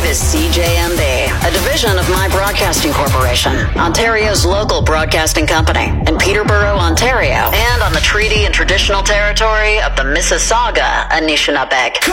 is CJMB, a division of My Broadcasting Corporation, Ontario's local broadcasting company, in Peterborough, Ontario, and on the treaty and traditional territory of the Mississauga Anishinaabe.